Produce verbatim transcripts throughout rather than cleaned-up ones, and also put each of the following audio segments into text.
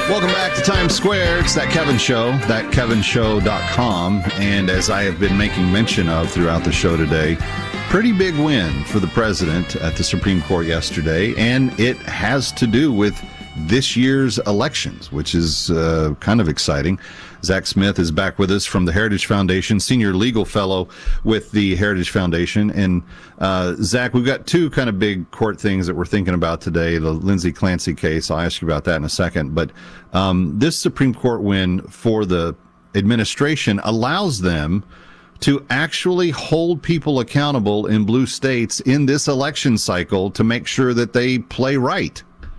Welcome back to Times Square. It's That Kevin Show, that kevin show dot com. And as I have been making mention of throughout the show today, pretty big win for the president at the Supreme Court yesterday. And it has to do with this year's elections, which is uh, kind of exciting. Zach Smith is back with us from the Heritage Foundation, senior legal fellow with the Heritage Foundation. And uh, Zach, we've got two kind of big court things that we're thinking about today. The Lindsay Clancy case, I'll ask you about that in a second. But um, this Supreme Court win for the administration allows them to actually hold people accountable in blue states in this election cycle to make sure that they play right.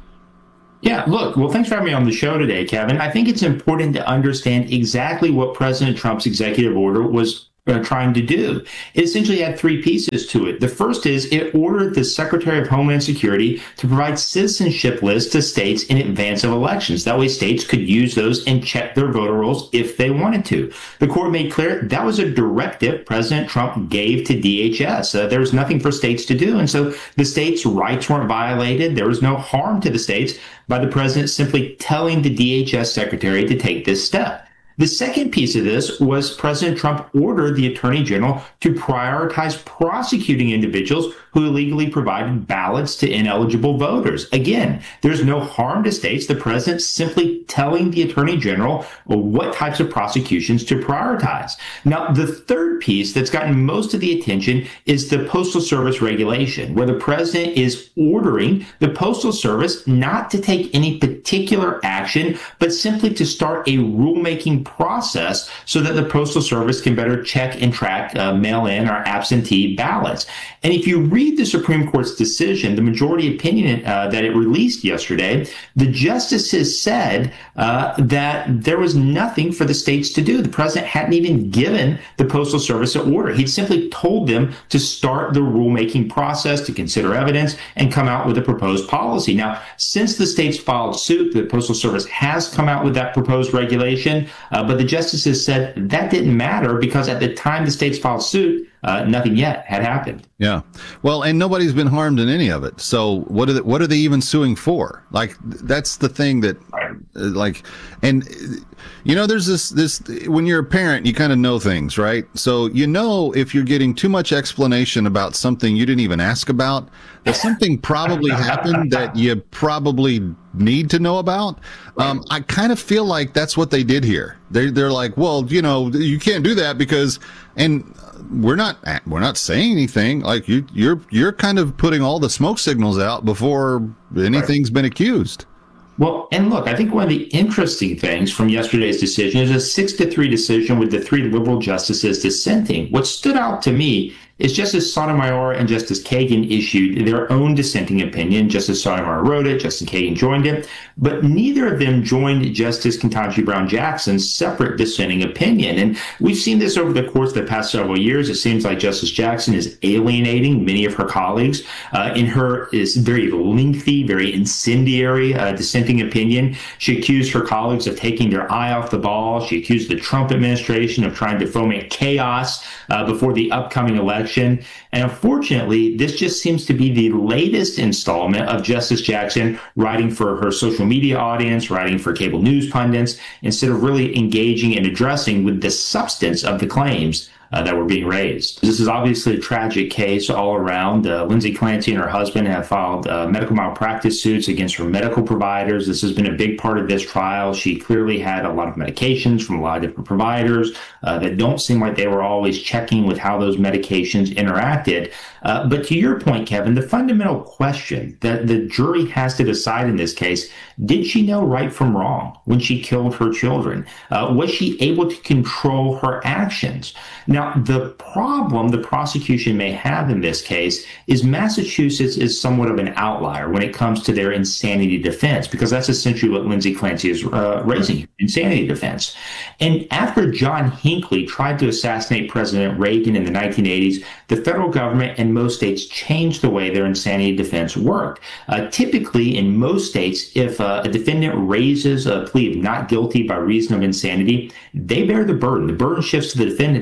Yeah, look, well, thanks for having me on the show today, Kevin. I think it's important to understand exactly what President Trump's executive order was uh, trying to do. It essentially had three pieces to it. The first is it ordered the Secretary of Homeland Security to provide citizenship lists to states in advance of elections. That way states could use those and check their voter rolls if they wanted to. The court made clear that was a directive President Trump gave to D H S. Uh, there was nothing for states to do. And so the states' rights weren't violated. There was no harm to the states by the president simply telling the D H S secretary to take this step. The second piece of this was President Trump ordered the Attorney General to prioritize prosecuting individuals who illegally provided ballots to ineligible voters. Again, there's no harm to states. The president simply telling the Attorney General what types of prosecutions to prioritize. Now, the third piece that's gotten most of the attention is the Postal Service regulation, where the president is ordering the Postal Service not to take any particular action, but simply to start a rulemaking process so that the Postal Service can better check and track uh, mail-in or absentee ballots. And if you read the Supreme Court's decision, the majority opinion uh, that it released yesterday, the justices said uh, that there was nothing for the states to do. The president hadn't even given the Postal Service an order. He'd simply told them to start the rulemaking process, to consider evidence, and come out with a proposed policy. Now, since the states filed suit, the Postal Service has come out with that proposed regulation, uh, but the justices said that didn't matter because at the time the states filed suit, Uh, nothing yet had happened. Yeah. Well, and nobody's been harmed in any of it. So what are they, what are they even suing for? Like, that's the thing that, uh, like, and, you know, there's this, this, when you're a parent, you kind of know things, right? So, you know, if you're getting too much explanation about something you didn't even ask about, that something probably happened that you probably need to know about. Um, I kind of feel like that's what they did here. They, they're like, well, you know, you can't do that because, and we're not, we're not saying anything. Like you, you're, you're kind of putting all the smoke signals out before anything's been accused. Well, and look, I think one of the interesting things from yesterday's decision is a six to three decision with the three liberal justices dissenting. What stood out to me is Justice Sotomayor and Justice Kagan issued their own dissenting opinion. Justice Sotomayor wrote it, Justice Kagan joined it, but neither of them joined Justice Ketanji Brown Jackson's separate dissenting opinion. And we've seen this over the course of the past several years. It seems like Justice Jackson is alienating many of her colleagues uh, in her is very lengthy, very incendiary uh, dissenting opinion. She accused her colleagues of taking their eye off the ball. She accused the Trump administration of trying to foment chaos uh, before the upcoming election. And unfortunately, this just seems to be the latest installment of Justice Jackson writing for her social media audience, writing for cable news pundits, instead of really engaging and addressing with the substance of the claims Uh, that were being raised. This is obviously a tragic case all around. Uh, Lindsay Clancy and her husband have filed uh, medical malpractice suits against her medical providers. This has been a big part of this trial. She clearly had a lot of medications from a lot of different providers uh, that don't seem like they were always checking with how those medications interacted. Uh, but to your point, Kevin, the fundamental question that the jury has to decide in this case, did she know right from wrong when she killed her children? Uh, was she able to control her actions? Now, the problem the prosecution may have in this case is Massachusetts is somewhat of an outlier when it comes to their insanity defense, because that's essentially what Lindsay Clancy is uh, raising, insanity defense. And after John Hinckley tried to assassinate President Reagan in the nineteen eighties, the federal government and most states changed the way their insanity defense worked. Uh, typically, in most states, if uh, a defendant raises a plea of not guilty by reason of insanity, they bear the burden. The burden shifts to the defendant to show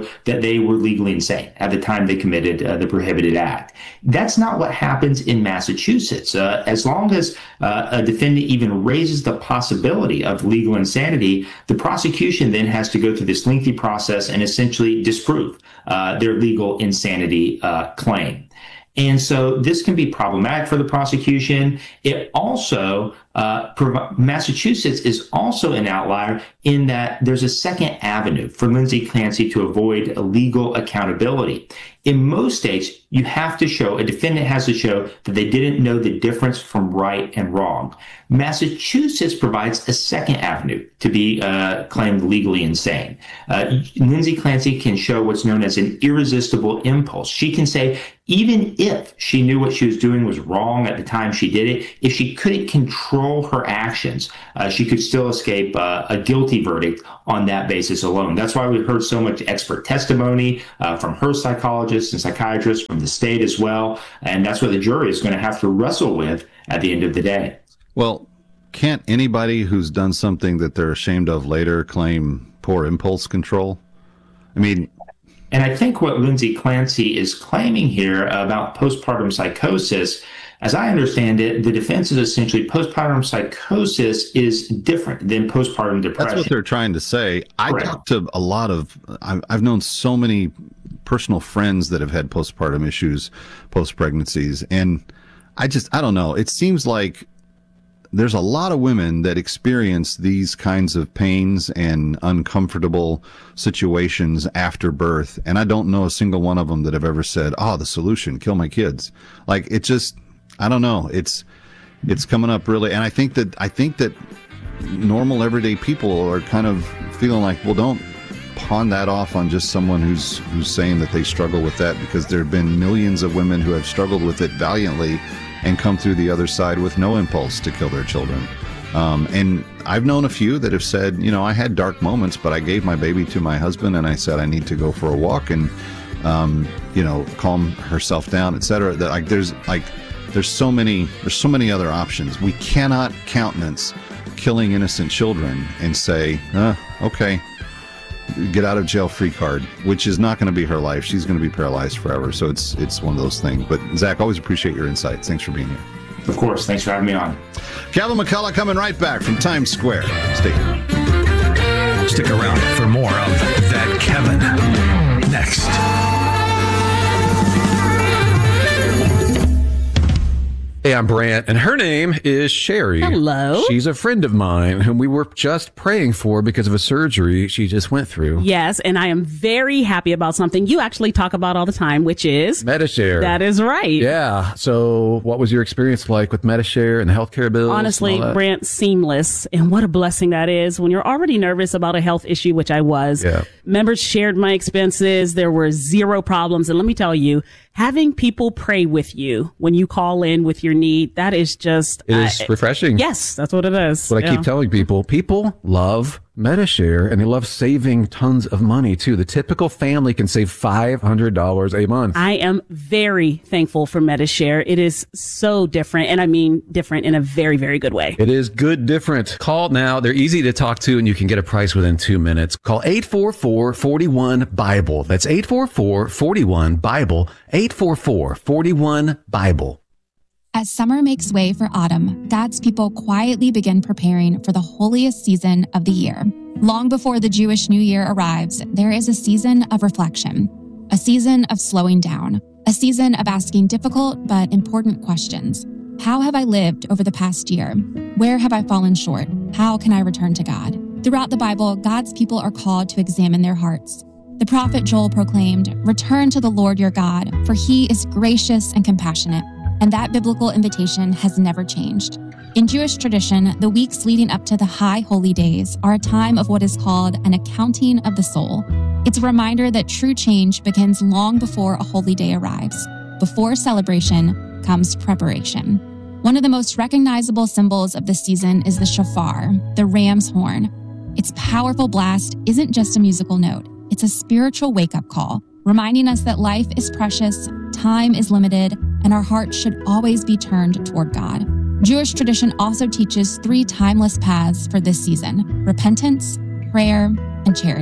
show that they were legally insane at the time they committed uh, the prohibited act. That's not what happens in Massachusetts. Uh, as long as uh, a defendant even raises the possibility of legal insanity, the prosecution then has to go through this lengthy process and essentially disprove uh, their legal insanity uh, claim. And so this can be problematic for the prosecution. It also, uh, prov- Massachusetts is also an outlier in that there's a second avenue for Lindsay Clancy to avoid legal accountability. In most states, you have to show, a defendant has to show that they didn't know the difference from right and wrong. Massachusetts provides a second avenue to be uh, claimed legally insane. Uh, Lindsay Clancy can show what's known as an irresistible impulse. She can say, even if she knew what she was doing was wrong at the time she did it, if she couldn't control her actions, uh, she could still escape uh, a guilty verdict on that basis alone. That's why we've heard so much expert testimony uh, from her psychologists and psychiatrists, from the state as well. And that's what the jury is going to have to wrestle with at the end of the day. Well, can't anybody who's done something that they're ashamed of later claim poor impulse control? I mean... And I think what Lindsay Clancy is claiming here about postpartum psychosis, as I understand it, the defense is essentially postpartum psychosis is different than postpartum depression. That's what they're trying to say. I Correct. talked to a lot of, I've, I've known so many personal friends that have had postpartum issues, post-pregnancies, and I just, I don't know. It seems like there's a lot of women that experience these kinds of pains and uncomfortable situations after birth, and I don't know a single one of them that have ever said, oh, the solution, kill my kids. Like, it just, I don't know. It's it's coming up really, and I think that I think that normal everyday people are kind of feeling like, well, don't pawn that off on just someone who's who's saying that they struggle with that, because there have been millions of women who have struggled with it valiantly and come through the other side with no impulse to kill their children. Um, and I've known a few that have said, you know, I had dark moments, but I gave my baby to my husband and I said, I need to go for a walk and, um, you know, calm herself down, et cetera. That like, there's like, there's so many, there's so many other options. We cannot countenance killing innocent children and say, uh, okay, get out of jail free card, which is not going to be her life. She's going to be paralyzed forever. So it's it's one of those things. But Zach, always appreciate your insights. Thanks for being here. Of course. Thanks for having me on. Kevin McCullough coming right back from Times Square. Stay here. Stick around for more of That Kevin next. Hey, I'm Brant, and her name is Sherry. Hello. She's a friend of mine whom we were just praying for because of a surgery she just went through. Yes, and I am very happy about something you actually talk about all the time, which is Medi-Share. That is right. Yeah. So what was your experience like with Medi-Share and the healthcare bills? Honestly, Brant, seamless. And what a blessing that is when you're already nervous about a health issue, which I was. Yeah. Members shared my expenses. There were zero problems. And let me tell you, having people pray with you when you call in with your need, that is just... It is uh, refreshing. Yes, that's what it is. What I Yeah. keep telling people, people love Medi-Share, and they love saving tons of money, too. The typical family can save five hundred dollars a month. I am very thankful for Medi-Share. It is so different, and I mean different in a very, very good way. It is good different. Call now. They're easy to talk to, and you can get a price within two minutes. Call eight four four, four one, BIBLE. That's eight four four, four one, BIBLE. eight four four, four one, BIBLE. As summer makes way for autumn, God's people quietly begin preparing for the holiest season of the year. Long before the Jewish New Year arrives, there is a season of reflection, a season of slowing down, a season of asking difficult but important questions. How have I lived over the past year? Where have I fallen short? How can I return to God? Throughout the Bible, God's people are called to examine their hearts. The prophet Joel proclaimed, "Return to the Lord your God, for he is gracious and compassionate." And that biblical invitation has never changed. In Jewish tradition, the weeks leading up to the high holy days are a time of what is called an accounting of the soul. It's a reminder that true change begins long before a holy day arrives. Before celebration comes preparation. One of the most recognizable symbols of this season is the shofar, the ram's horn. Its powerful blast isn't just a musical note. It's a spiritual wake-up call, reminding us that life is precious, time is limited, and our hearts should always be turned toward God. Jewish tradition also teaches three timeless paths for this season: repentance, prayer, and charity.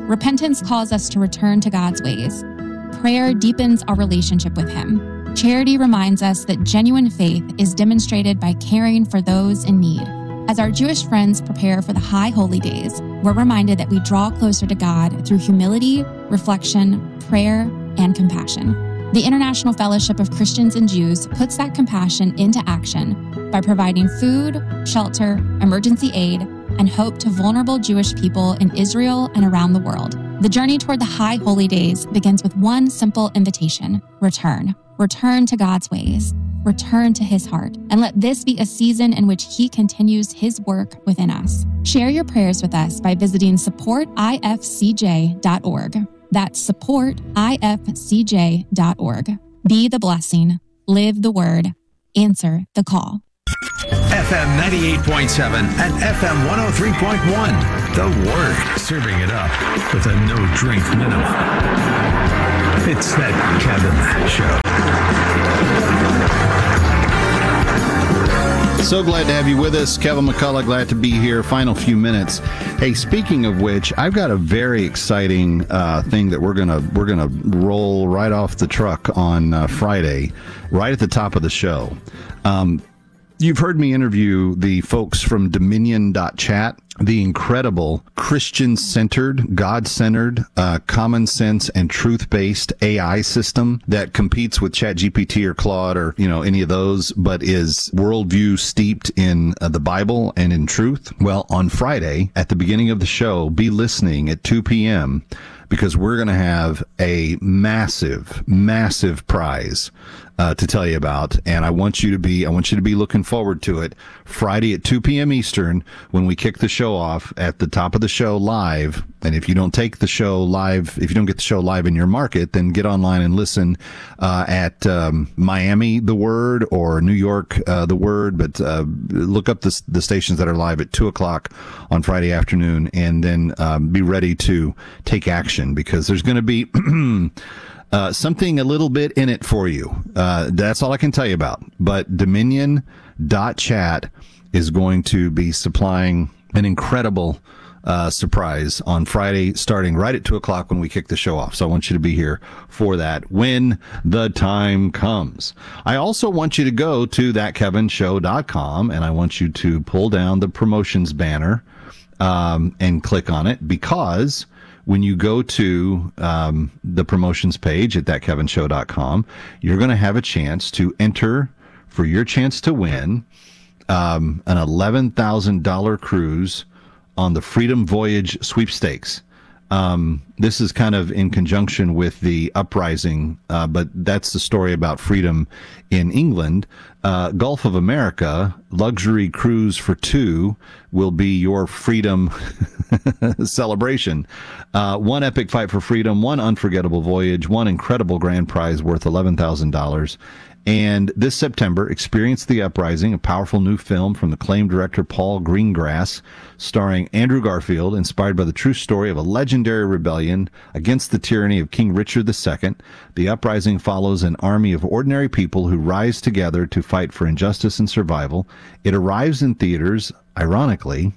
Repentance calls us to return to God's ways. Prayer deepens our relationship with Him. Charity reminds us that genuine faith is demonstrated by caring for those in need. As our Jewish friends prepare for the High Holy Days, we're reminded that we draw closer to God through humility, reflection, prayer, and compassion. The International Fellowship of Christians and Jews puts that compassion into action by providing food, shelter, emergency aid, and hope to vulnerable Jewish people in Israel and around the world. The journey toward the High Holy Days begins with one simple invitation: return. Return to God's ways. Return to His heart. And let this be a season in which He continues His work within us. Share your prayers with us by visiting support I F C J dot org. That's support I F C J dot org. Be the blessing. Live the word. Answer the call. F M ninety-eight point seven and F M one oh three point one. The Word. Serving it up with a no-drink minimum. It's that Kevin Show. So glad to have you with us. Kevin McCullough, glad to be here. Final few minutes. Hey, speaking of which, I've got a very exciting uh, thing that we're gonna we're gonna roll right off the truck on uh, Friday, right at the top of the show. Um, You've heard me interview the folks from Dominion dot chat, the incredible Christian-centered, God-centered, uh, common sense and truth-based A I system that competes with ChatGPT or Claude or, you know, any of those, but is worldview steeped in uh, the Bible and in truth. Well, on Friday, at the beginning of the show, be listening at two p.m., because we're going to have a massive, massive prize uh, to tell you about, and I want you to be, I want you to be looking forward to it. Friday at two p.m. Eastern, when we kick the show off at the top of the show live. And if you don't take the show live, if you don't get the show live in your market, then get online and listen uh, at um, Miami The Word or New York uh, The Word. But uh, look up the the stations that are live at two o'clock on Friday afternoon, and then um, be ready to take action, because there's going to be uh, something a little bit in it for you. Uh, that's all I can tell you about. But Dominion dot chat is going to be supplying an incredible uh, surprise on Friday, starting right at two o'clock when we kick the show off. So I want you to be here for that when the time comes. I also want you to go to that kevin show dot com, and I want you to pull down the promotions banner um, and click on it, because when you go to um, the promotions page at that kevin show dot com, you're going to have a chance to enter for your chance to win um, an eleven thousand dollars cruise on the Freedom Voyage sweepstakes. Um, this is kind of in conjunction with the uprising, uh, but that's the story about freedom in England. Uh, Gulf of America, luxury cruise for two will be your freedom celebration. Uh, one epic fight for freedom, one unforgettable voyage, one incredible grand prize worth eleven thousand dollars. And this September, experience the uprising, a powerful new film from acclaimed director Paul Greengrass, starring Andrew Garfield, inspired by the true story of a legendary rebellion against the tyranny of King Richard the Second. The uprising follows an army of ordinary people who rise together to fight for injustice and survival. It arrives in theaters, ironically,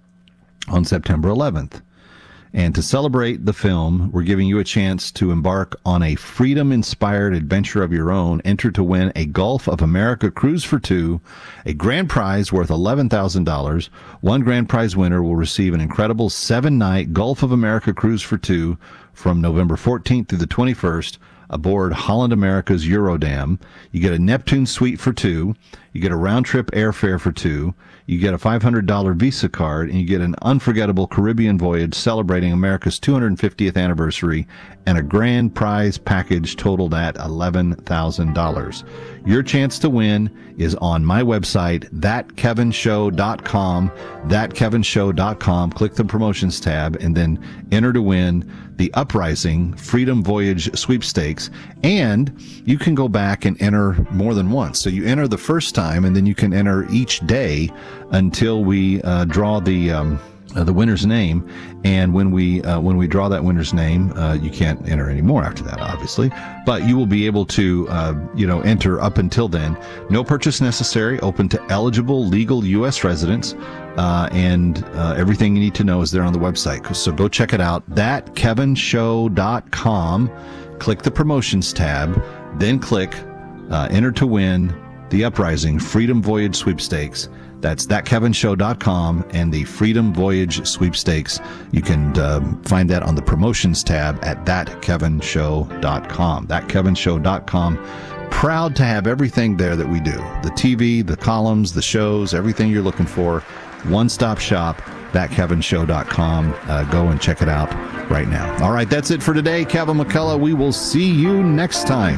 on September eleventh. And to celebrate the film, we're giving you a chance to embark on a freedom-inspired adventure of your own. Enter to win a Gulf of America cruise for two, a grand prize worth eleven thousand dollars. One grand prize winner will receive an incredible seven-night Gulf of America cruise for two from November fourteenth through the twenty-first aboard Holland America's Eurodam. You get a Neptune suite for two. You get a round-trip airfare for two. You get a five hundred dollars Visa card, and you get an unforgettable Caribbean voyage celebrating America's two hundred fiftieth anniversary, and a grand prize package totaled at eleven thousand dollars. Your chance to win is on my website, that kevin show dot com, that kevin show dot com. Click the promotions tab and then enter to win the Uprising Freedom Voyage sweepstakes. And you can go back and enter more than once. So you enter the first time, and then you can enter each day until we uh, draw the um, uh, the winner's name. And when we uh, when we draw that winner's name, uh, you can't enter any more after that, obviously. But you will be able to uh, you know enter up until then. No purchase necessary. Open to eligible legal U S residents. uh, and uh, everything you need to know is there on the website. So go check it out, that kevin show dot com. Click the promotions tab, then click uh, enter to win the Uprising Freedom Voyage Sweepstakes. That's that kevin show dot com and the Freedom Voyage Sweepstakes. You can uh, find that on the promotions tab at that kevin show dot com. that kevin show dot com. Proud to have everything there that we do. The T V, the columns, the shows, everything you're looking for. One-stop shop, that kevin show dot com. Uh, go and check it out right now. All right, that's it for today. Kevin McCullough, we will see you next time.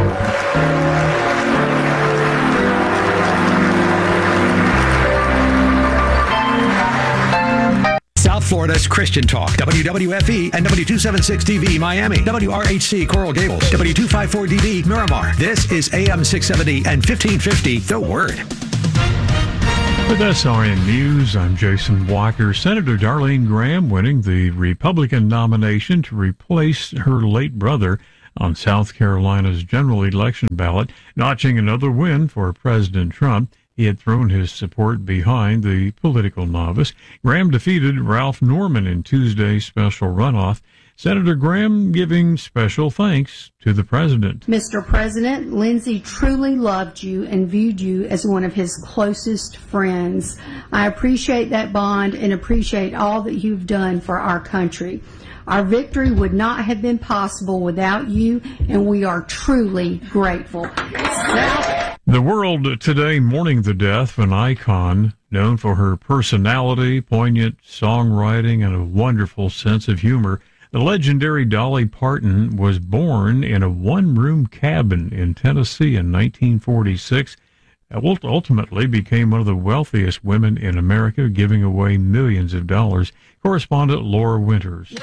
South Florida's Christian Talk, W W F E and W two seventy-six T V Miami, W R H C Coral Gables, W two fifty-four D B Miramar. This is A M six seventy and fifteen fifty, The Word. With S R N News, I'm Jason Walker. Senator Darlene Graham winning the Republican nomination to replace her late brother on South Carolina's general election ballot, notching another win for President Trump. He had thrown his support behind the political novice. Graham defeated Ralph Norman in Tuesday's special runoff. Senator Graham giving special thanks to the president. Mister President, Lindsey truly loved you and viewed you as one of his closest friends. I appreciate that bond and appreciate all that you've done for our country. Our victory would not have been possible without you, and we are truly grateful. Now, the world today mourning the death of an icon known for her personality, poignant songwriting, and a wonderful sense of humor. The legendary Dolly Parton was born in a one-room cabin in Tennessee in nineteen forty-six. Ultimately became one of the wealthiest women in America, giving away millions of dollars. Correspondent Laura Winters.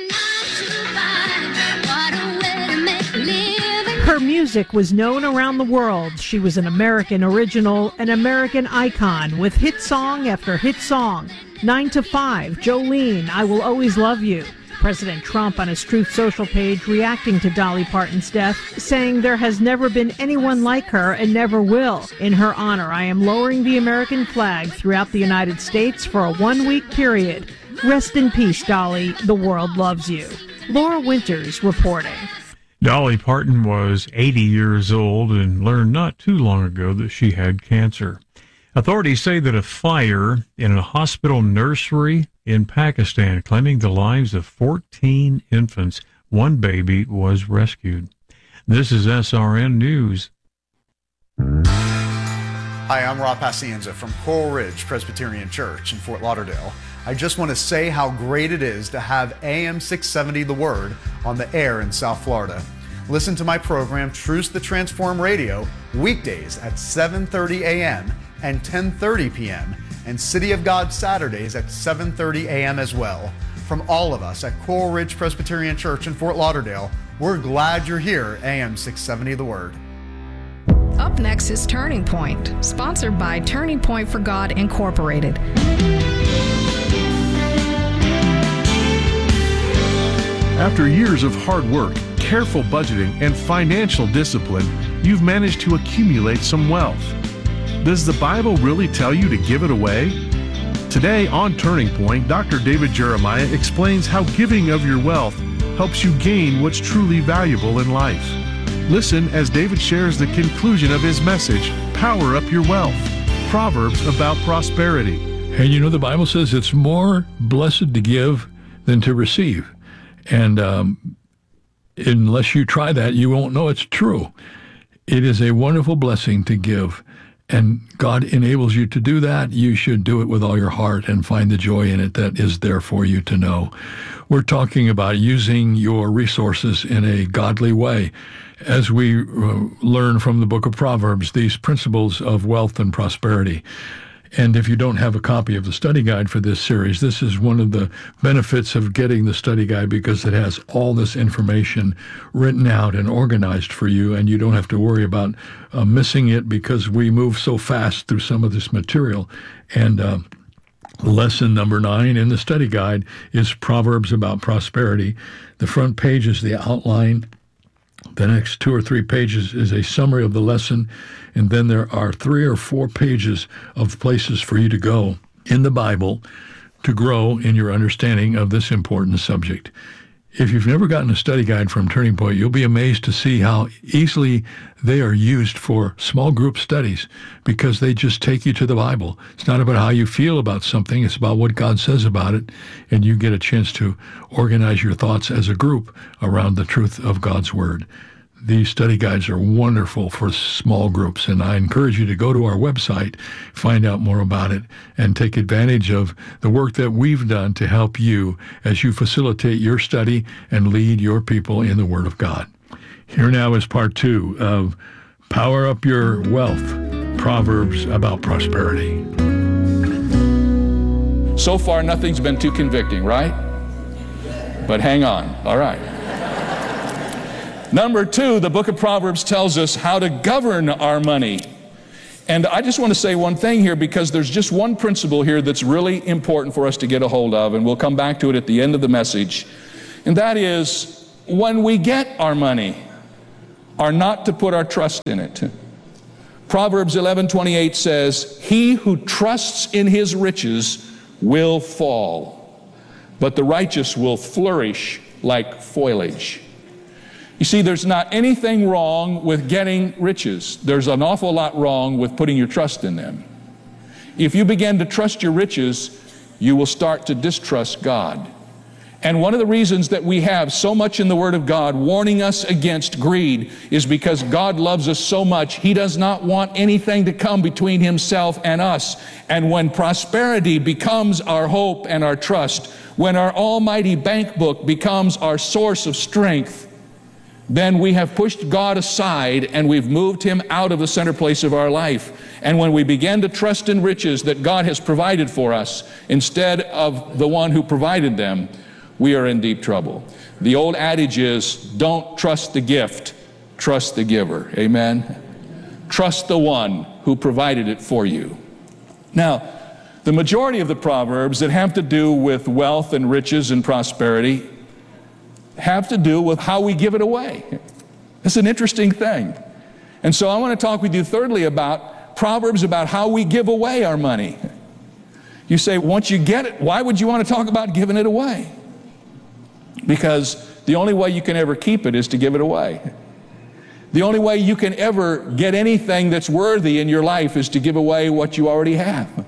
Her music was known around the world. She was an American original, an American icon, with hit song after hit song. Nine to Five, Jolene, I Will Always Love You. President Trump on his Truth Social page reacting to Dolly Parton's death, saying there has never been anyone like her and never will. In her honor, I am lowering the American flag throughout the United States for a one-week period. Rest in peace, Dolly. The world loves you. Laura Winters reporting. Dolly Parton was eighty years old and learned not too long ago that she had cancer. Authorities say that a fire in a hospital nursery in Pakistan claiming the lives of fourteen infants. One baby was rescued. This is S R N News. Hi, I'm Rob Pacienza from Coral Ridge Presbyterian Church in Fort Lauderdale. I just want to say how great it is to have A M six seventy The Word on the air in South Florida. Listen to my program, Truth to Transform Radio, weekdays at seven thirty a.m. and ten thirty p.m. and City of God Saturdays at seven thirty a.m. as well. From all of us at Coral Ridge Presbyterian Church in Fort Lauderdale, we're glad you're here, A M six seventy The Word. Up next is Turning Point, sponsored by Turning Point for God Incorporated. After years of hard work, careful budgeting, and financial discipline, you've managed to accumulate some wealth. Does the Bible really tell you to give it away? Today on Turning Point, Doctor David Jeremiah explains how giving of your wealth helps you gain what's truly valuable in life. Listen as David shares the conclusion of his message, Power Up Your Wealth, Proverbs about prosperity. And you know, the Bible says it's more blessed to give than to receive. And um, unless you try that, you won't know it's true. It is a wonderful blessing to give. And God enables you to do that. You should do it with all your heart and find the joy in it that is there for you to know. We're talking about using your resources in a godly way. As we uh, learn from the book of Proverbs, these principles of wealth and prosperity. And if you don't have a copy of the study guide for this series, this is one of the benefits of getting the study guide, because it has all this information written out and organized for you, and you don't have to worry about uh, missing it, because we move so fast through some of this material. And uh, lesson number nine in the study guide is Proverbs about prosperity. The front page is the outline. The next two or three pages is a summary of the lesson, and then there are three or four pages of places for you to go in the Bible to grow in your understanding of this important subject. If you've never gotten a study guide from Turning Point, you'll be amazed to see how easily they are used for small group studies because they just take you to the Bible. It's not about how you feel about something, it's about what God says about it, and you get a chance to organize your thoughts as a group around the truth of God's Word. These study guides are wonderful for small groups, and I encourage you to go to our website, find out more about it, and take advantage of the work that we've done to help you as you facilitate your study and lead your people in the Word of God. Here now is part two of Power Up Your Wealth, Proverbs about Prosperity. So far, nothing's been too convicting, right? But hang on, all right. Number two, the book of Proverbs tells us how to govern our money. And I just want to say one thing here, because there's just one principle here that's really important for us to get a hold of, and we'll come back to it at the end of the message. And that is, when we get our money, are not to put our trust in it. Proverbs eleven twenty-eight says, "He who trusts in his riches will fall, but the righteous will flourish like foliage." You see, there's not anything wrong with getting riches. There's an awful lot wrong with putting your trust in them. If you begin to trust your riches, you will start to distrust God. And one of the reasons that we have so much in the Word of God warning us against greed is because God loves us so much, He does not want anything to come between Himself and us. And when prosperity becomes our hope and our trust, when our almighty bank book becomes our source of strength, then we have pushed God aside and we've moved Him out of the center place of our life. And when we begin to trust in riches that God has provided for us instead of the one who provided them, we are in deep trouble. The old adage is, don't trust the gift, trust the giver. Amen? Trust the one who provided it for you. Now, the majority of the Proverbs that have to do with wealth and riches and prosperity have to do with how we give it away. It's an interesting thing. And so I want to talk with you thirdly about Proverbs about how we give away our money. You say, once you get it, why would you want to talk about giving it away? Because the only way you can ever keep it is to give it away. The only way you can ever get anything that's worthy in your life is to give away what you already have.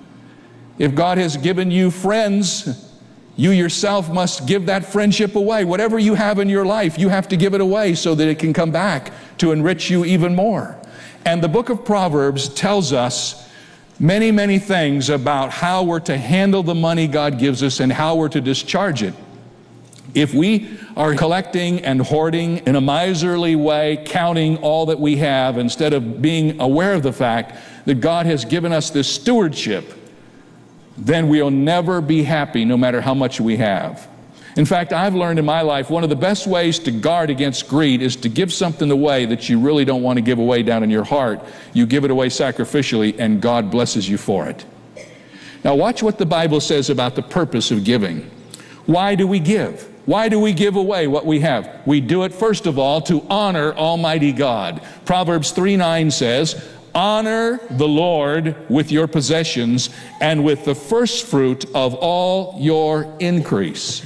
If God has given you friends, you yourself must give that friendship away. Whatever you have in your life, you have to give it away so that it can come back to enrich you even more. And the book of Proverbs tells us many, many things about how we're to handle the money God gives us and how we're to discharge it. If we are collecting and hoarding in a miserly way, counting all that we have instead of being aware of the fact that God has given us this stewardship, then we'll never be happy no matter how much we have. In fact, I've learned in my life one of the best ways to guard against greed is to give something away that you really don't want to give away down in your heart. You give it away sacrificially and God blesses you for it. Now watch what the Bible says about the purpose of giving. Why do we give? Why do we give away what we have? We do it first of all to honor Almighty God. Proverbs three nine says, "Honor the Lord with your possessions and with the first fruit of all your increase."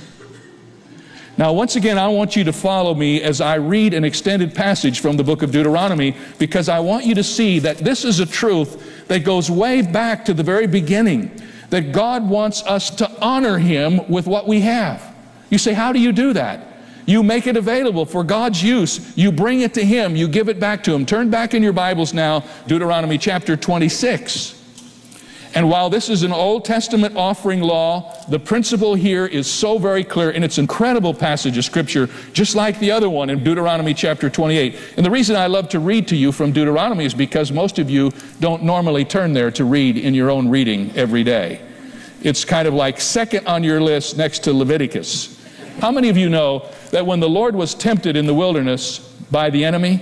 Now, once again, I want you to follow me as I read an extended passage from the book of Deuteronomy, because I want you to see that this is a truth that goes way back to the very beginning, that God wants us to honor Him with what we have. You say, how do you do that? You make it available for God's use. You bring it to Him. You give it back to Him. Turn back in your Bibles now, Deuteronomy chapter twenty-six. And while this is an Old Testament offering law, the principle here is so very clear, and it's an incredible passage of Scripture, just like the other one in Deuteronomy chapter twenty-eight. And the reason I love to read to you from Deuteronomy is because most of you don't normally turn there to read in your own reading every day. It's kind of like second on your list next to Leviticus. How many of you know that when the Lord was tempted in the wilderness by the enemy,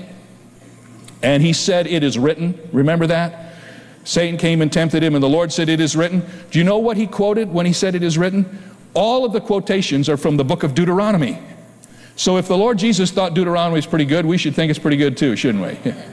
and He said, "It is written," remember that? Satan came and tempted Him, and the Lord said, "It is written." Do you know what He quoted when He said, "It is written"? All of the quotations are from the book of Deuteronomy. So if the Lord Jesus thought Deuteronomy is pretty good, we should think it's pretty good too, shouldn't we?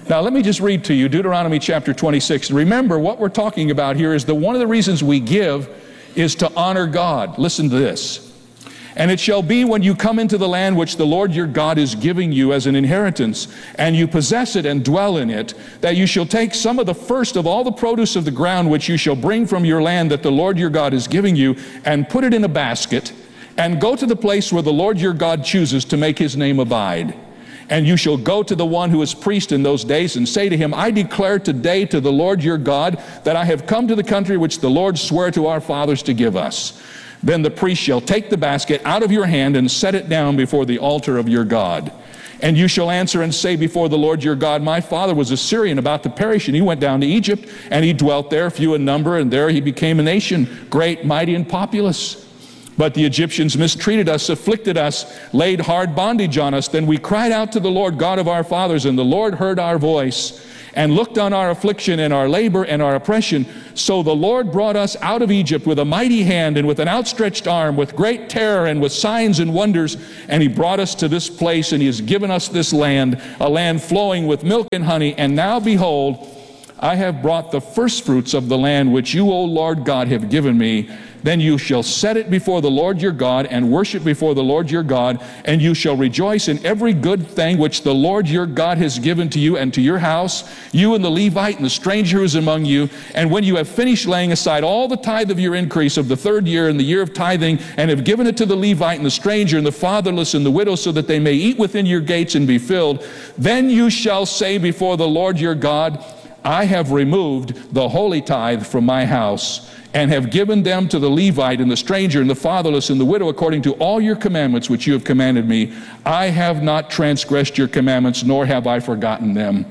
Now, let me just read to you Deuteronomy chapter twenty-six. Remember, what we're talking about here is that one of the reasons we give is to honor God. Listen to this. And it shall be when you come into the land which the Lord your God is giving you as an inheritance, and you possess it and dwell in it, that you shall take some of the first of all the produce of the ground which you shall bring from your land that the Lord your God is giving you, and put it in a basket, and go to the place where the Lord your God chooses to make his name abide. And you shall go to the one who is priest in those days and say to him, I declare today to the Lord your God that I have come to the country which the Lord sware to our fathers to give us. Then the priest shall take the basket out of your hand and set it down before the altar of your God. And you shall answer and say before the Lord your God, my father was a Syrian about to perish, and he went down to Egypt, and he dwelt there, few in number, and there he became a nation, great, mighty, and populous. But the Egyptians mistreated us, afflicted us, laid hard bondage on us. Then we cried out to the Lord God of our fathers, and the Lord heard our voice, and looked on our affliction and our labor and our oppression. So the Lord brought us out of Egypt with a mighty hand and with an outstretched arm, with great terror and with signs and wonders. And he brought us to this place, and he has given us this land, a land flowing with milk and honey. And now behold, I have brought the firstfruits of the land which you, O Lord God, have given me. Then you shall set it before the Lord your God and worship before the Lord your God, and you shall rejoice in every good thing which the Lord your God has given to you and to your house, you and the Levite and the stranger who is among you. And when you have finished laying aside all the tithe of your increase of the third year and the year of tithing, and have given it to the Levite and the stranger and the fatherless and the widow, so that they may eat within your gates and be filled, then you shall say before the Lord your God, I have removed the holy tithe from my house, and have given them to the Levite and the stranger and the fatherless and the widow according to all your commandments which you have commanded me. I have not transgressed your commandments, nor have I forgotten them.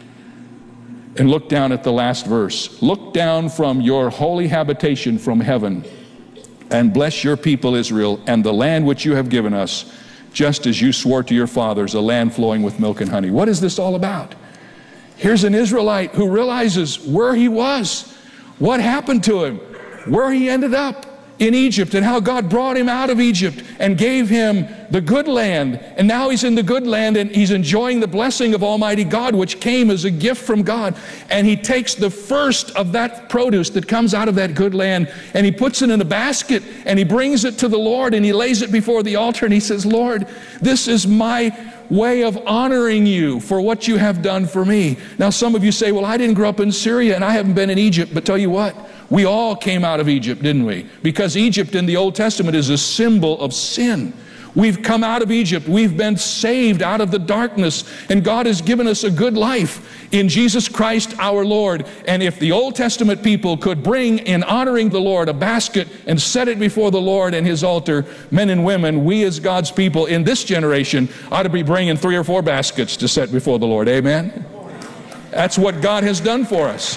And look down at the last verse. Look down from your holy habitation from heaven, and bless your people Israel and the land which you have given us, just as you swore to your fathers, a land flowing with milk and honey. What is this all about? Here's an Israelite who realizes where he was, what happened to him, where he ended up in Egypt, and how God brought him out of Egypt and gave him the good land. And now he's in the good land, and he's enjoying the blessing of Almighty God, which came as a gift from God. And he takes the first of that produce that comes out of that good land, and he puts it in a basket, and he brings it to the Lord, and he lays it before the altar, and he says, Lord, this is my way of honoring you for what you have done for me. Now, some of you say, well, I didn't grow up in Syria and I haven't been in Egypt. But tell you what, we all came out of Egypt, didn't we? Because Egypt in the Old Testament is a symbol of sin. We've come out of Egypt. We've been saved out of the darkness, and God has given us a good life in Jesus Christ our Lord. And if the Old Testament people could bring, in honoring the Lord, a basket and set it before the Lord and his altar, men and women, we as God's people in this generation ought to be bringing three or four baskets to set before the Lord. Amen? That's what God has done for us.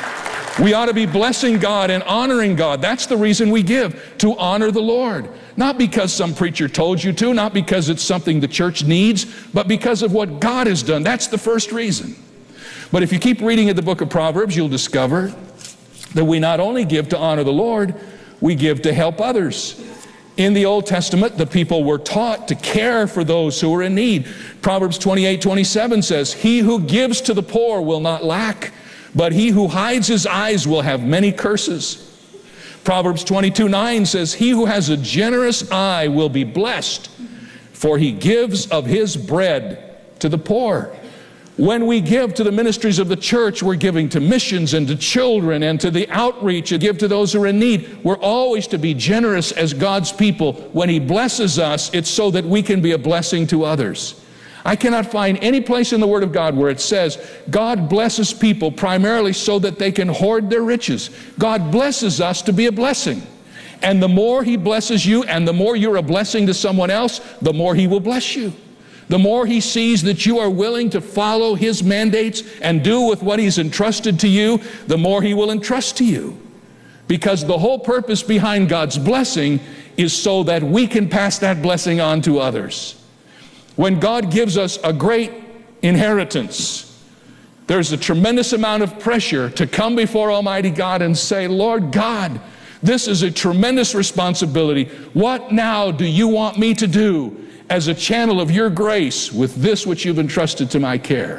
We ought to be blessing God and honoring God. That's the reason we give, to honor the Lord. Not because some preacher told you to, not because it's something the church needs, but because of what God has done. That's the first reason. But if you keep reading in the book of Proverbs, you'll discover that we not only give to honor the Lord, we give to help others. In the Old Testament, the people were taught to care for those who are in need. Proverbs twenty-eight twenty-seven says, he who gives to the poor will not lack, but he who hides his eyes will have many curses. Proverbs twenty-two nine says, he who has a generous eye will be blessed, for he gives of his bread to the poor. When we give to the ministries of the church, we're giving to missions and to children and to the outreach and give to those who are in need. We're always to be generous as God's people. When he blesses us, it's so that we can be a blessing to others. I cannot find any place in the Word of God where it says God blesses people primarily so that they can hoard their riches. God blesses us to be a blessing. And the more he blesses you and the more you're a blessing to someone else, the more he will bless you. The more he sees that you are willing to follow his mandates and do with what he's entrusted to you, the more he will entrust to you. Because the whole purpose behind God's blessing is so that we can pass that blessing on to others. When God gives us a great inheritance, there's a tremendous amount of pressure to come before Almighty God and say, Lord God, this is a tremendous responsibility. What now do you want me to do as a channel of your grace with this which you've entrusted to my care?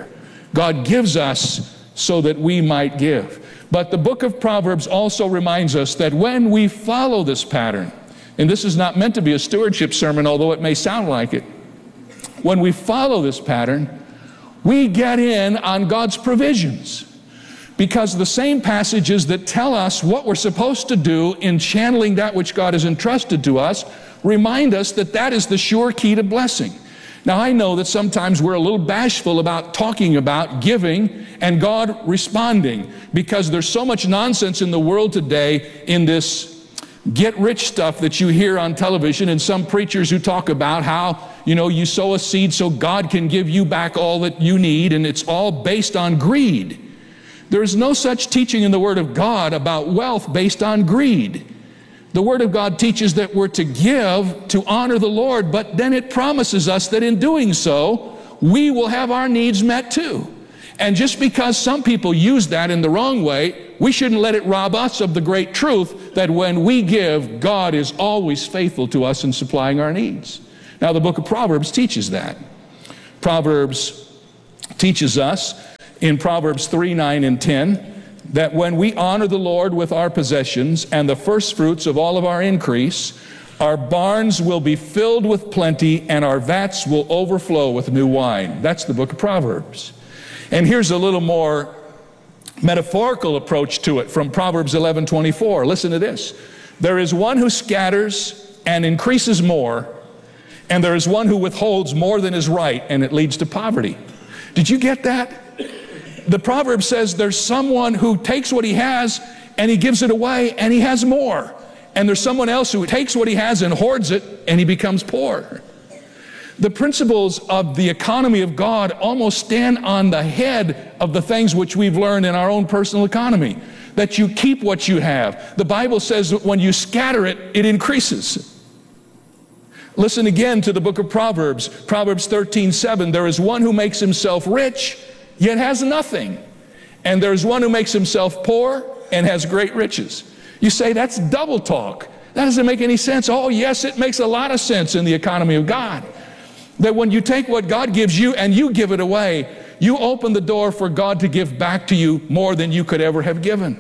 God gives us so that we might give. But the book of Proverbs also reminds us that when we follow this pattern, and this is not meant to be a stewardship sermon, although it may sound like it, when we follow this pattern, we get in on God's provisions. Because the same passages that tell us what we're supposed to do in channeling that which God has entrusted to us remind us that that is the sure key to blessing. Now, I know that sometimes we're a little bashful about talking about giving and God responding, because there's so much nonsense in the world today in this get-rich stuff that you hear on television, and some preachers who talk about how, you know, you sow a seed so God can give you back all that you need, and it's all based on greed. There is no such teaching in the Word of God about wealth based on greed. The Word of God teaches that we're to give to honor the Lord, but then it promises us that in doing so, we will have our needs met too. And just because some people use that in the wrong way, we shouldn't let it rob us of the great truth that when we give, God is always faithful to us in supplying our needs. Now, the book of Proverbs teaches that. Proverbs teaches us in Proverbs three, nine, and ten, that when we honor the Lord with our possessions and the first fruits of all of our increase, our barns will be filled with plenty and our vats will overflow with new wine. That's the book of Proverbs. And here's a little more metaphorical approach to it from Proverbs eleven twenty-four. Listen to this. There is one who scatters and increases more, and there is one who withholds more than is right, and it leads to poverty. Did you get that? The proverb says there's someone who takes what he has and he gives it away and he has more. And there's someone else who takes what he has and hoards it and he becomes poor. The principles of the economy of God almost stand on the head of the things which we've learned in our own personal economy. That you keep what you have. The Bible says that when you scatter it, it increases. Listen again to the book of Proverbs. Proverbs thirteen seven. There is one who makes himself rich, yet has nothing. And there's one who makes himself poor and has great riches. You say, that's double talk. That doesn't make any sense. Oh, yes, it makes a lot of sense in the economy of God. That when you take what God gives you and you give it away, you open the door for God to give back to you more than you could ever have given.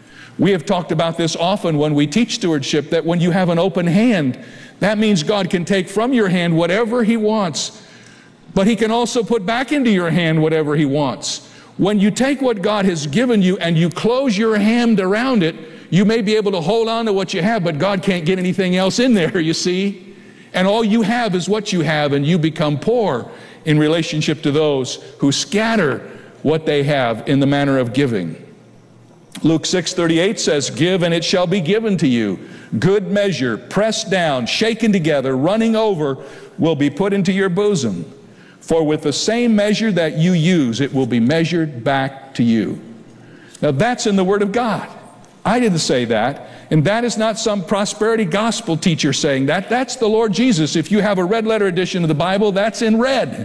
We have talked about this often when we teach stewardship, that when you have an open hand, that means God can take from your hand whatever He wants, but He can also put back into your hand whatever He wants. When you take what God has given you and you close your hand around it, you may be able to hold on to what you have, but God can't get anything else in there, you see. And all you have is what you have, and you become poor in relationship to those who scatter what they have in the manner of giving. Luke six thirty-eight says, give and it shall be given to you. Good measure, pressed down, shaken together, running over, will be put into your bosom. For with the same measure that you use, it will be measured back to you. Now that's in the Word of God. I didn't say that. And that is not some prosperity gospel teacher saying that. That's the Lord Jesus. If you have a red letter edition of the Bible, that's in red.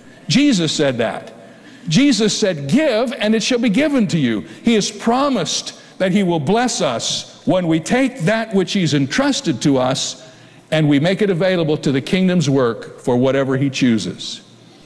Jesus said that. Jesus said, give and it shall be given to you. He has promised that He will bless us when we take that which He's entrusted to us and we make it available to the kingdom's work for whatever He chooses.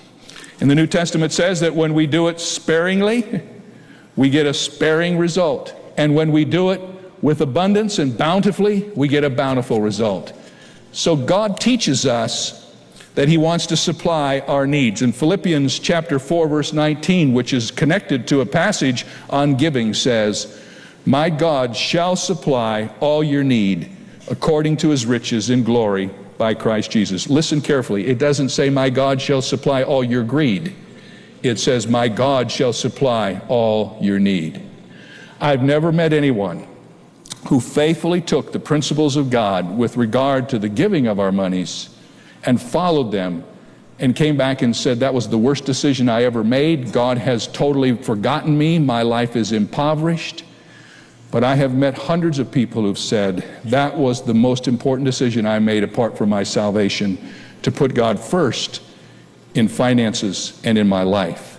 And the New Testament says that when we do it sparingly, we get a sparing result. And when we do it with abundance and bountifully, we get a bountiful result. So God teaches us that He wants to supply our needs. In Philippians chapter four, verse nineteen, which is connected to a passage on giving, says, my God shall supply all your need according to His riches in glory by Christ Jesus. Listen carefully. It doesn't say, my God shall supply all your greed. It says, my God shall supply all your need. I've never met anyone who faithfully took the principles of God with regard to the giving of our monies and followed them and came back and said, that was the worst decision I ever made. God has totally forgotten me. My life is impoverished. But I have met hundreds of people who've said, that was the most important decision I made apart from my salvation, to put God first in finances and in my life.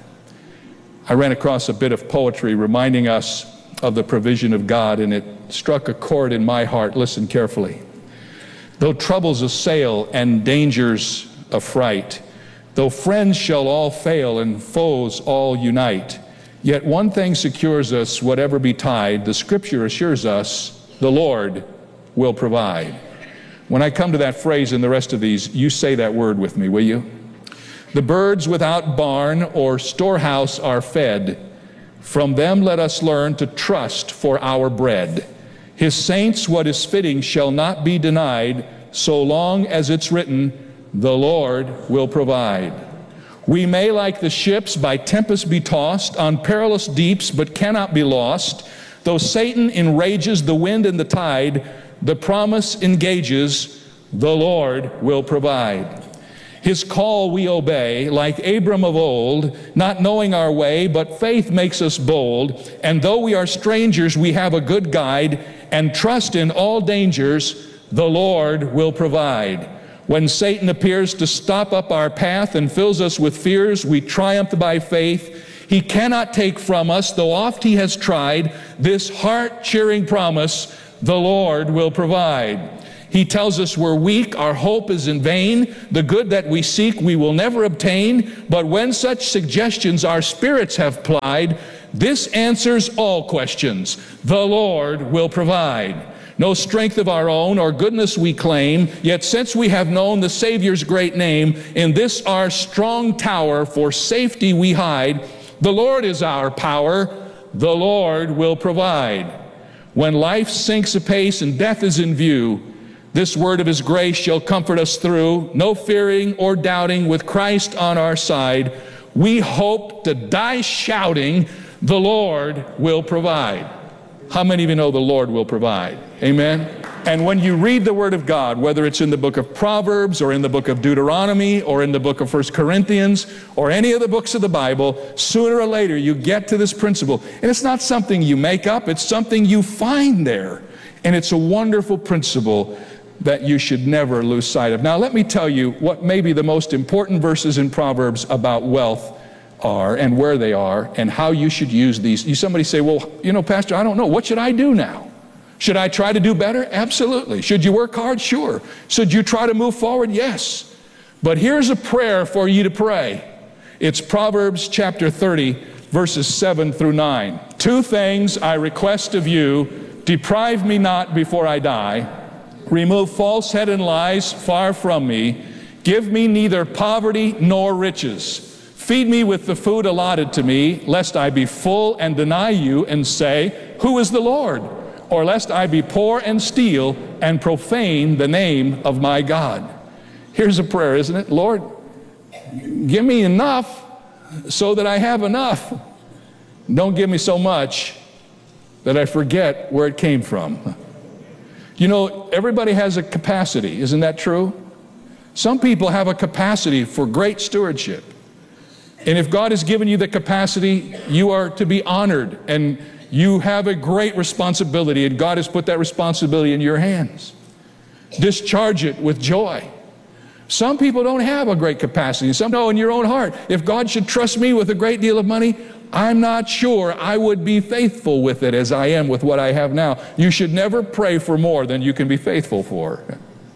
I ran across a bit of poetry reminding us of the provision of God, and it struck a chord in my heart. Listen carefully. Though troubles assail and dangers affright, Though friends shall all fail and foes all unite, yet one thing secures us, whatever betide, the Scripture assures us, the Lord will provide. When I come to that phrase and the rest of these, you say that word with me, will you? The birds without barn or storehouse are fed. From them let us learn to trust for our bread. His saints what is fitting shall not be denied, so long as it's written, the Lord will provide. We may, like the ships, by tempest be tossed on perilous deeps, but cannot be lost. Though Satan enrages the wind and the tide, the promise engages, the Lord will provide. His call we obey, like Abram of old, not knowing our way, but faith makes us bold. And though we are strangers, we have a good guide, and trust in all dangers, the Lord will provide. When Satan appears to stop up our path and fills us with fears, we triumph by faith. He cannot take from us, though oft he has tried, this heart-cheering promise, the Lord will provide. He tells us we're weak, our hope is in vain, the good that we seek we will never obtain, but when such suggestions our spirits have plied, this answers all questions, the Lord will provide. No strength of our own or goodness we claim, yet since we have known the Savior's great name, in this our strong tower for safety we hide. The Lord is our power, the Lord will provide. When life sinks apace and death is in view, this word of his grace shall comfort us through. No fearing or doubting, with Christ on our side, we hope to die shouting, the Lord will provide. How many of you know the Lord will provide? Amen? And when you read the Word of God, whether it's in the book of Proverbs or in the book of Deuteronomy or in the book of First Corinthians or any of the books of the Bible, sooner or later you get to this principle. And it's not something you make up, it's something you find there. And it's a wonderful principle that you should never lose sight of. Now let me tell you what may be the most important verses in Proverbs about wealth are and where they are and how you should use these. You somebody say, well, you know, Pastor, I don't know. What should I do now? Should I try to do better? Absolutely. Should you work hard? Sure. Should you try to move forward? Yes. But here's a prayer for you to pray. It's Proverbs chapter thirty, verses seven through nine. Two things I request of you, deprive me not before I die. Remove falsehood and lies far from me. Give me neither poverty nor riches. Feed me with the food allotted to me, lest I be full and deny you and say, who is the Lord? Or lest I be poor and steal and profane the name of my God. Here's a prayer, isn't it? Lord, give me enough so that I have enough. Don't give me so much that I forget where it came from. You know, everybody has a capacity, isn't that true? Some people have a capacity for great stewardship. And if God has given you the capacity, you are to be honored, and you have a great responsibility, and God has put that responsibility in your hands. Discharge it with joy. Some people don't have a great capacity. Some know in your own heart, if God should trust me with a great deal of money, I'm not sure I would be faithful with it as I am with what I have now. You should never pray for more than you can be faithful for.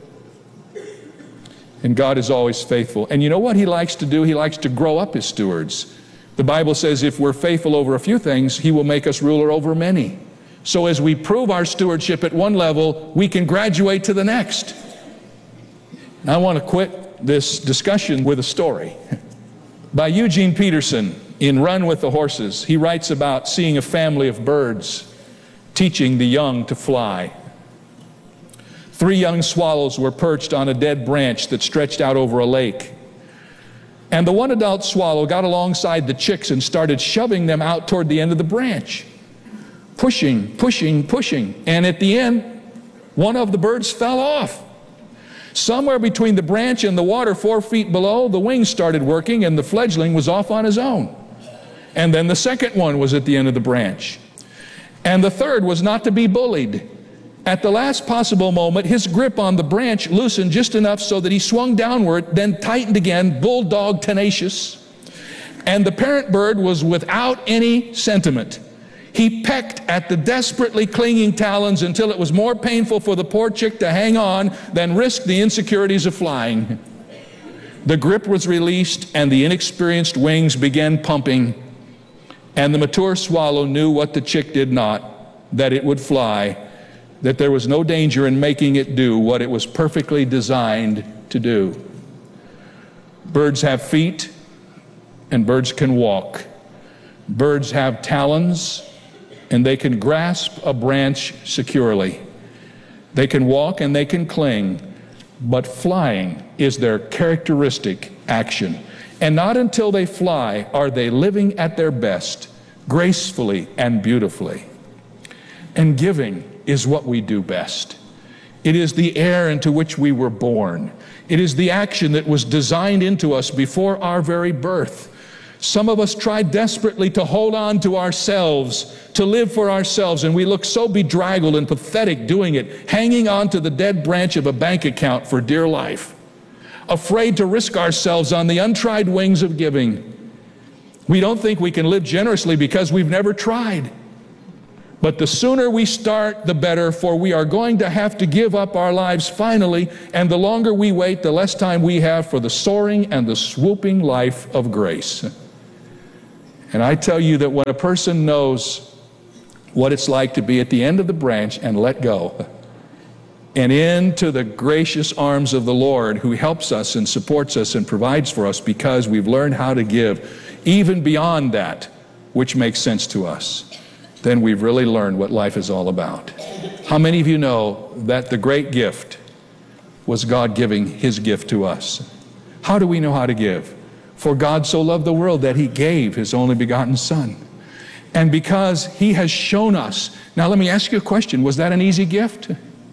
And God is always faithful. And you know what he likes to do? He likes to grow up his stewards. The Bible says if we're faithful over a few things, he will make us ruler over many. So as we prove our stewardship at one level, we can graduate to the next. I want to quit this discussion with a story. By Eugene Peterson, in Run with the Horses, he writes about seeing a family of birds teaching the young to fly. Three young swallows were perched on a dead branch that stretched out over a lake. And the one adult swallow got alongside the chicks and started shoving them out toward the end of the branch. Pushing, pushing, pushing. And at the end, one of the birds fell off. Somewhere between the branch and the water four feet below, the wings started working and the fledgling was off on his own. And then the second one was at the end of the branch. And the third was not to be bullied. At the last possible moment, his grip on the branch loosened just enough so that he swung downward, then tightened again, bulldog tenacious. And the parent bird was without any sentiment. He pecked at the desperately clinging talons until it was more painful for the poor chick to hang on than risk the insecurities of flying. The grip was released and the inexperienced wings began pumping, and the mature swallow knew what the chick did not, that it would fly, that there was no danger in making it do what it was perfectly designed to do. Birds have feet, and birds can walk. Birds have talons, and they can grasp a branch securely. They can walk and they can cling, but flying is their characteristic action. And not until they fly are they living at their best, gracefully and beautifully. And giving is what we do best. It is the air into which we were born. It is the action that was designed into us before our very birth. Some of us try desperately to hold on to ourselves, to live for ourselves, and we look so bedraggled and pathetic doing it, hanging on to the dead branch of a bank account for dear life, afraid to risk ourselves on the untried wings of giving. We don't think we can live generously because we've never tried. But the sooner we start, the better, for we are going to have to give up our lives finally, and the longer we wait, the less time we have for the soaring and the swooping life of grace. And I tell you that when a person knows what it's like to be at the end of the branch and let go, and into the gracious arms of the Lord, who helps us and supports us and provides for us because we've learned how to give even beyond that which makes sense to us, then we've really learned what life is all about. How many of you know that the great gift was God giving his gift to us? How do we know how to give? For God so loved the world that he gave his only begotten Son. And because he has shown us. Now let me ask you a question. Was that an easy gift?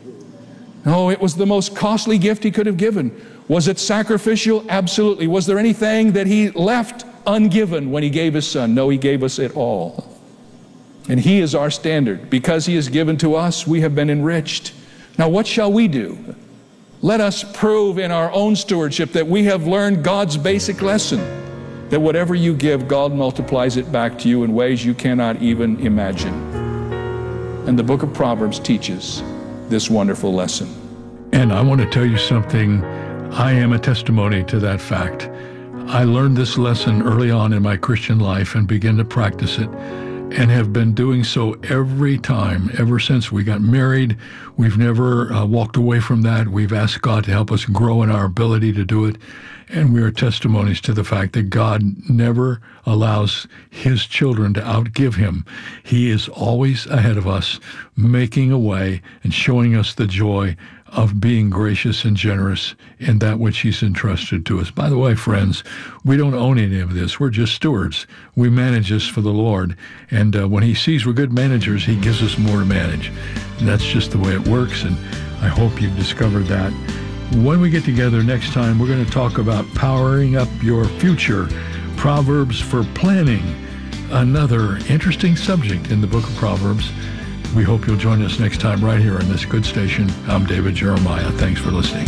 No, it was the most costly gift he could have given. Was it sacrificial? Absolutely. Was there anything that he left ungiven when he gave his Son? No, he gave us it all. And he is our standard. Because he is given to us, we have been enriched. Now what shall we do? Let us prove in our own stewardship that we have learned God's basic lesson, that whatever you give, God multiplies it back to you in ways you cannot even imagine. And the book of Proverbs teaches this wonderful lesson. And I want to tell you something. I am a testimony to that fact. I learned this lesson early on in my Christian life and began to practice it, and have been doing so every time, ever since we got married. We've never uh, walked away from that. We've asked God to help us grow in our ability to do it. And we are testimonies to the fact that God never allows his children to outgive him. He is always ahead of us, making a way and showing us the joy of being gracious and generous in that which he's entrusted to us. By the way, friends, we don't own any of this. We're just stewards. We manage this for the Lord. And uh, when he sees we're good managers, he gives us more to manage. And that's just the way it works. And I hope you've discovered that. When we get together next time, we're going to talk about powering up your future, Proverbs for planning, another interesting subject in the book of Proverbs. We hope you'll join us next time right here on this good station. I'm David Jeremiah. Thanks for listening.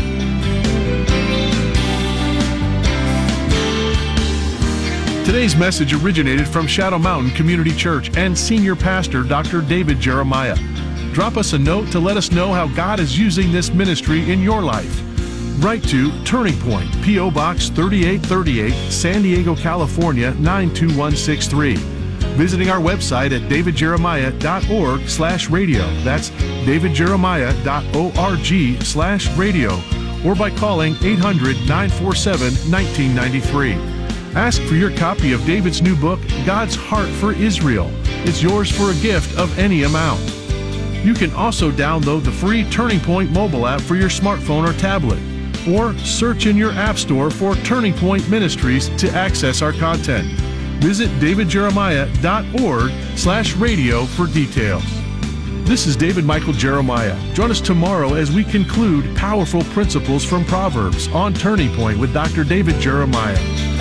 Today's message originated from Shadow Mountain Community Church and Senior Pastor Doctor David Jeremiah. Drop us a note to let us know how God is using this ministry in your life. Write to Turning Point, P O Box thirty-eight thirty-eight, San Diego, California, nine two one six three. Visiting our website at davidjeremiah.org slash radio. That's davidjeremiah.org slash radio. Or by calling eight hundred, nine four seven, one nine nine three. Ask for your copy of David's new book, God's Heart for Israel. It's yours for a gift of any amount. You can also download the free Turning Point mobile app for your smartphone or tablet. Or search in your app store for Turning Point Ministries to access our content. Visit davidjeremiah.org slash radio for details. This is David Michael Jeremiah. Join us tomorrow as we conclude Powerful Principles from Proverbs on Turning Point with Doctor David Jeremiah.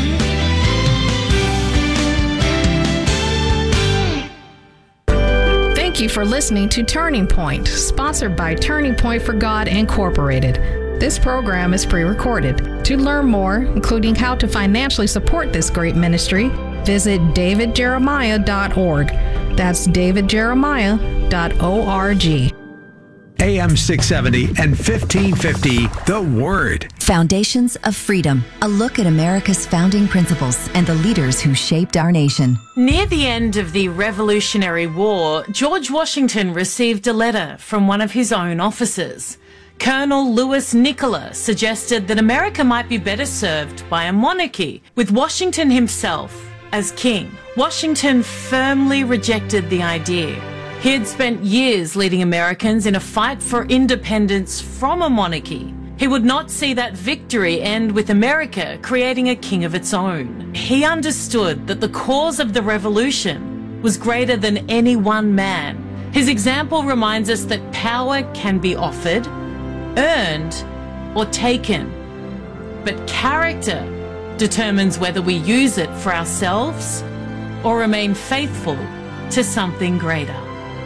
Thank you for listening to Turning Point, sponsored by Turning Point for God Incorporated. This program is pre-recorded. To learn more, including how to financially support this great ministry, visit david jeremiah dot org. That's david jeremiah dot org. A M six seventy and fifteen fifty, The Word. Foundations of Freedom, a look at America's founding principles and the leaders who shaped our nation. Near the end of the Revolutionary War, George Washington received a letter from one of his own officers. Colonel Louis Nicola suggested that America might be better served by a monarchy, with Washington himself as king. Washington firmly rejected the idea. He had spent years leading Americans in a fight for independence from a monarchy. He would not see that victory end with America creating a king of its own. He understood that the cause of the revolution was greater than any one man. His example reminds us that power can be offered, earned, or taken. But character determines whether we use it for ourselves or remain faithful to something greater.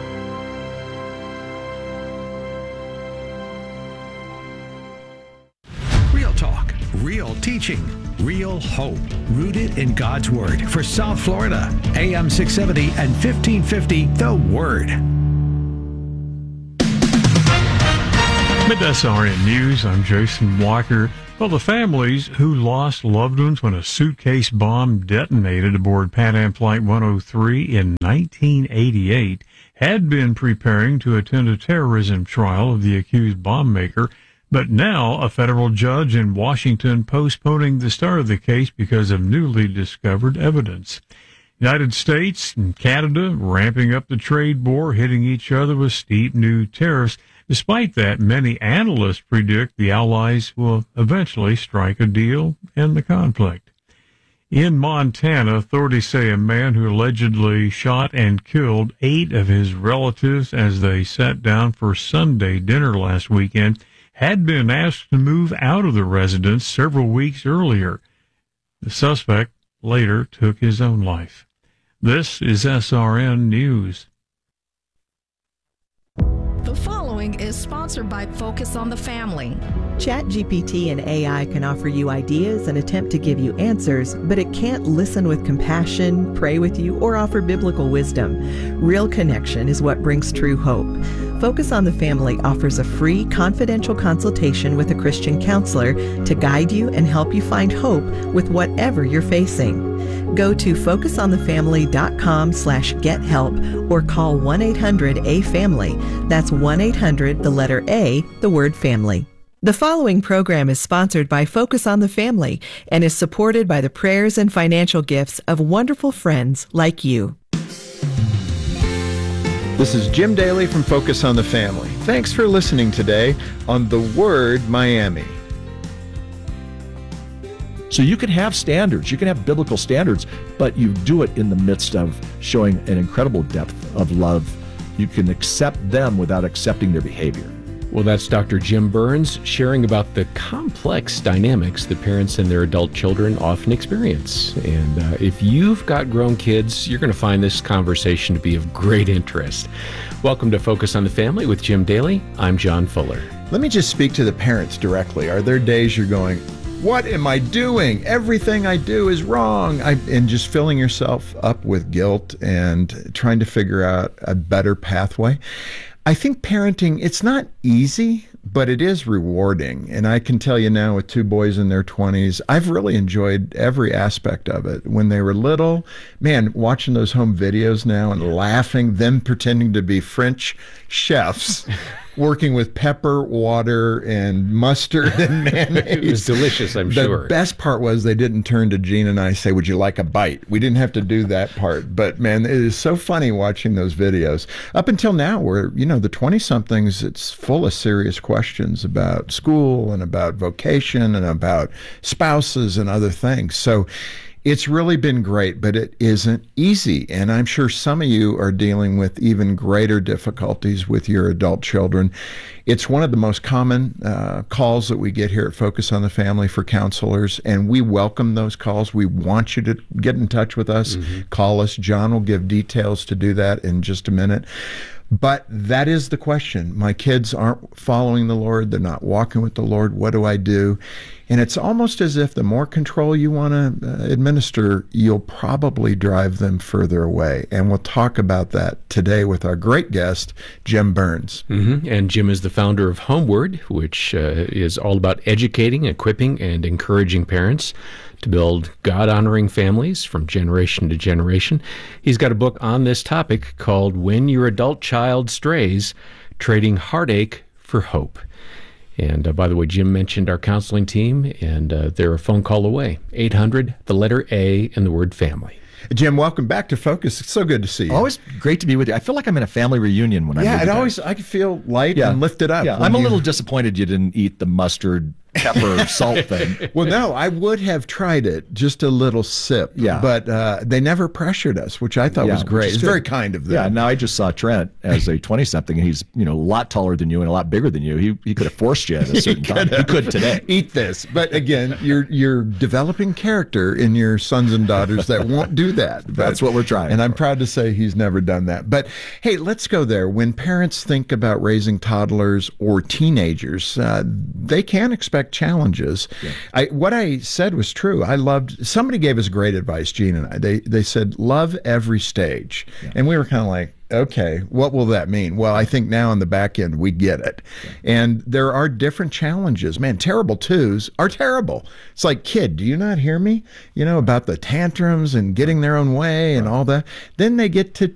Real talk, real teaching, real hope, rooted in God's Word for South Florida. A M six seventy and fifteen fifty, The Word. With S R N News, I'm Jason Walker. Well, the families who lost loved ones when a suitcase bomb detonated aboard Pan Am Flight one oh three in nineteen eighty-eight had been preparing to attend a terrorism trial of the accused bomb maker, but now a federal judge in Washington postponing the start of the case because of newly discovered evidence. United States and Canada ramping up the trade war, hitting each other with steep new tariffs. Despite that, many analysts predict the allies will eventually strike a deal end the conflict. In Montana, authorities say a man who allegedly shot and killed eight of his relatives as they sat down for Sunday dinner last weekend had been asked to move out of the residence several weeks earlier. The suspect later took his own life. This is S R N News. The following is sponsored by Focus on the Family. ChatGPT and A I can offer you ideas and attempt to give you answers, but it can't listen with compassion, pray with you, or offer biblical wisdom. Real connection is what brings true hope. Focus on the Family offers a free, confidential consultation with a Christian counselor to guide you and help you find hope with whatever you're facing. Go to focusonthefamily.com slash get help or call one eight hundred A family. That's one eight hundred, the letter A, the word family. The following program is sponsored by Focus on the Family and is supported by the prayers and financial gifts of wonderful friends like you. This is Jim Daly from Focus on the Family. Thanks for listening today on The Word Miami. So you can have standards, you can have biblical standards, but you do it in the midst of showing an incredible depth of love. You can accept them without accepting their behavior. Well, that's Doctor Jim Burns sharing about the complex dynamics that parents and their adult children often experience. And uh, if you've got grown kids, you're going to find this conversation to be of great interest. Welcome to Focus on the Family with Jim Daly. I'm John Fuller. Let me just speak to the parents directly. Are there days you're going, what am I doing? Everything I do is wrong. I, and just filling yourself up with guilt and trying to figure out a better pathway. I think parenting, it's not easy, but it is rewarding. And I can tell you now with two boys in their twenties, I've really enjoyed every aspect of it. When they were little, man, watching those home videos now and laughing, them pretending to be French chefs, working with pepper, water, and mustard and mayonnaise. It was delicious, I'm the sure. The best part was they didn't turn to Gene and I and say, would you like a bite? We didn't have to do that part. But, man, it is so funny watching those videos. Up until now, where, you know, the twenty-somethings, it's full of serious questions about school and about vocation and about spouses and other things. So it's really been great, but it isn't easy. And I'm sure some of you are dealing with even greater difficulties with your adult children. It's one of the most common uh, calls that we get here at Focus on the Family for counselors, and we welcome those calls. We want you to get in touch with us. Mm-hmm. Call us. John will give details to do that in just a minute. But that is the question. My kids aren't following the Lord. They're not walking with the Lord. What do I do? And it's almost as if the more control you want to uh, administer, you'll probably drive them further away. And we'll talk about that today with our great guest, Jim Burns. Mm-hmm. And Jim is the founder of Homeward, which uh, is all about educating, equipping, and encouraging parents to build God-honoring families from generation to generation. He's got a book on this topic called When Your Adult Child Strays, Trading Heartache for Hope. And uh, by the way, Jim mentioned our counseling team, and uh, they're a phone call away. eight hundred, the letter A, and the word family. Jim, welcome back to Focus. It's so good to see you. Always great to be with you. I feel like I'm in a family reunion when I'm yeah, with it you always I can feel light yeah. and lifted up. Yeah, I'm a little disappointed you didn't eat the mustard pepper salt thing. Well, no, I would have tried it, just a little sip. Yeah. But uh, they never pressured us, which I thought yeah, was great. It's good. very kind of them. Yeah, now I just saw Trent as a twenty-something, and he's, you know, a lot taller than you and a lot bigger than you. He he could have forced you at a certain he time. He could today. Eat this. But again, you're you're developing character in your sons and daughters that won't do that. But, That's what we're trying. And I'm proud to say he's never done that. But hey, let's go there. When parents think about raising toddlers or teenagers, uh, they can expect challenges. Yeah. I, what I said was true. I loved, somebody gave us great advice, Gene and I. They, they said, love every stage. Yeah. And we were kind of like, okay, what will that mean? Well, I think now on the back end, we get it. Yeah. And there are different challenges. Man, terrible twos are terrible. It's like, kid, do you not hear me? You know, about the tantrums and getting their own way and all that. Then they get to